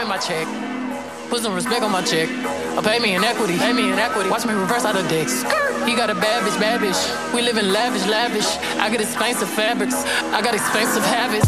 in my check. Put some respect on my check. Pay me in equity, pay me in equity. Watch me reverse out of dicks. He got a bad bitch, bad bitch. We live in lavish, lavish. I got expensive fabrics, I got expensive habits.